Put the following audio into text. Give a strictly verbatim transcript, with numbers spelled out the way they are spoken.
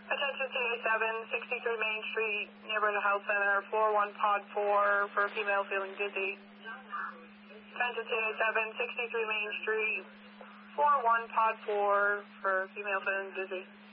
Attention T A seven, sixty-three Main Street, Neighborhood Health Center, floor one, pod four, for a female feeling dizzy. Attention T A seven, sixty-three Main Street, floor one, pod four, for a female feeling dizzy.